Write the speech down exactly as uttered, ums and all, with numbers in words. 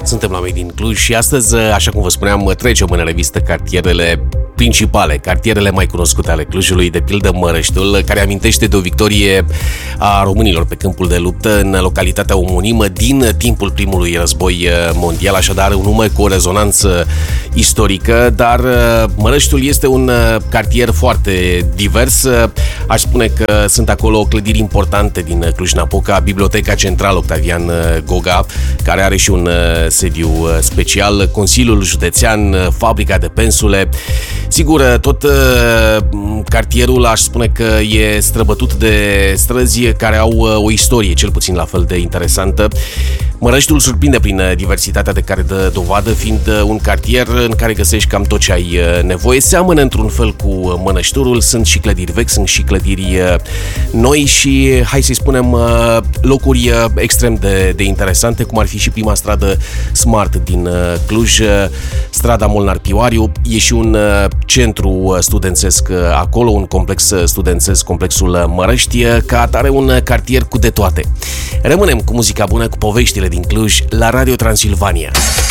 Suntem la Made in Cluj și astăzi, așa cum vă spuneam, trecem în revistă cartierele principale, cartierele mai cunoscute ale Clujului, de pildă Mărăștiul, care amintește de o victorie a românilor pe câmpul de luptă în localitatea omonimă din timpul primului război mondial, așadar un nume cu o rezonanță istorică, dar Mărăștiul este un cartier foarte divers. Aș spune că sunt acolo clădiri importante din Cluj-Napoca, Biblioteca Centrală Octavian Goga, care are și un sediu special, Consiliul Județean, Fabrica de Pensule. Sigur, tot cartierul aș spune că e străbătut de străzi care au o istorie cel puțin la fel de interesantă. Mărăștiul surprinde prin diversitatea de care dă dovadă, fiind un cartier în care găsești cam tot ce ai nevoie. Seamănă într-un fel cu Mănășturul, sunt și clădiri vechi, sunt și clădiri noi și, hai să-i spunem, locuri extrem de, de interesante, cum ar fi și prima stradă Smart din Cluj, strada Molnar Pioariu. E și un centru studențesc acolo, un complex studențesc, complexul Mărăști, ca atare un cartier cu de toate. Rămânem cu muzica bună, cu poveștile din Cluj, la Radio Transilvania.